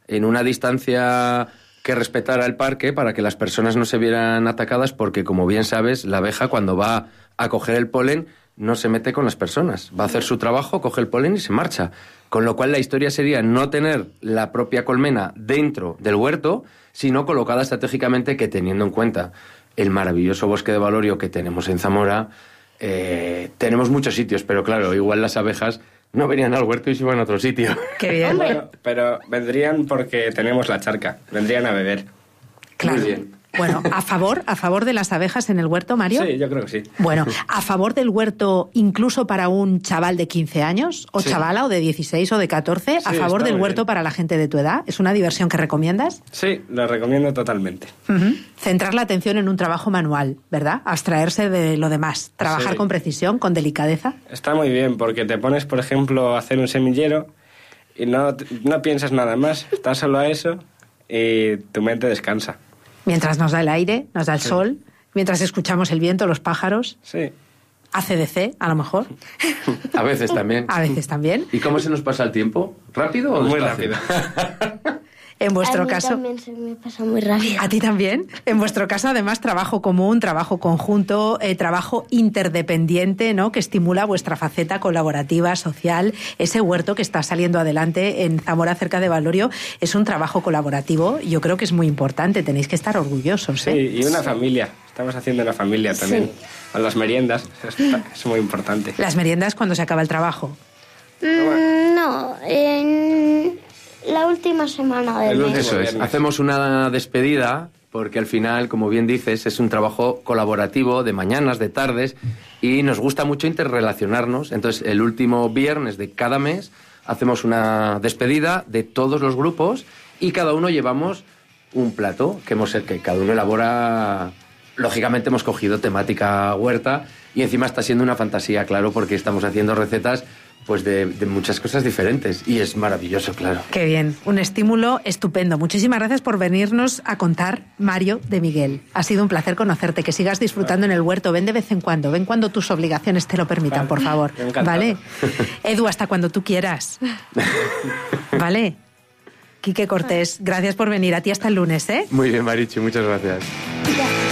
en una distancia que respetara el parque para que las personas no se vieran atacadas, porque, como bien sabes, la abeja cuando va a coger el polen no se mete con las personas. Va a hacer su trabajo, coge el polen y se marcha. Con lo cual la historia sería no tener la propia colmena dentro del huerto, sino colocada estratégicamente, que teniendo en cuenta el maravilloso bosque de Valorio que tenemos en Zamora, tenemos muchos sitios, pero claro, igual las abejas no venían al huerto y se iban a otro sitio. Qué bien. Bueno, pero vendrían porque tenemos la charca, vendrían a beber. Claro. Muy bien. Bueno, ¿a favor de las abejas en el huerto, Mario? Sí, yo creo que sí. Bueno, ¿a favor del huerto incluso para un chaval de 15 años? ¿O sí. chavala, o de 16 o de 14? Sí, ¿A favor está del muy huerto bien. para la gente de tu edad? ¿Es una diversión que recomiendas? Sí, lo recomiendo totalmente. Centrar la atención en un trabajo manual, ¿verdad? Abstraerse de lo demás. Trabajar Sí. con precisión, con delicadeza. Está muy bien porque te pones, por ejemplo, a hacer un semillero y no piensas nada más, estás solo a eso y tu mente descansa. Mientras nos da el aire, nos da el sol, mientras escuchamos el viento, los pájaros. Sí. ACDC, a lo mejor. A veces también. A veces también. ¿Y cómo se nos pasa el tiempo? ¿Rápido o Muy despacio? rápido. En vuestro a mí caso... también se me pasa muy rápido. ¿A ti también? En vuestro caso, además, trabajo común, trabajo conjunto, trabajo interdependiente, ¿no? Que estimula vuestra faceta colaborativa, social. Ese huerto que está saliendo adelante en Zamora, cerca de Valorio, es un trabajo colaborativo. Yo creo que es muy importante. Tenéis que estar orgullosos, ¿eh? Sí, y una familia. Estamos haciendo una familia también. Sí. Con las meriendas, es muy importante. Las meriendas cuando se acaba el trabajo. No, en la última semana del El mes. último. Eso es. Viernes. Hacemos una despedida, porque al final, como bien dices, es un trabajo colaborativo de mañanas, de tardes, y nos gusta mucho interrelacionarnos. Entonces, el último viernes de cada mes hacemos una despedida de todos los grupos y cada uno llevamos un plato que cada uno elabora. Lógicamente hemos cogido temática huerta y encima está siendo una fantasía, claro, porque estamos haciendo recetas pues de muchas cosas diferentes y es maravilloso, claro. Qué bien, un estímulo estupendo. Muchísimas gracias por venirnos a contar, Mario de Miguel. Ha sido un placer conocerte, que sigas disfrutando en el huerto. Ven de vez en cuando, ven cuando tus obligaciones te lo permitan, por favor. Encantado. ¿Vale? Edu, hasta cuando tú quieras. ¿Vale? Quique Cortés, gracias por venir. A ti hasta el lunes, ¿eh? Muy bien, Marichu, muchas gracias. Ya.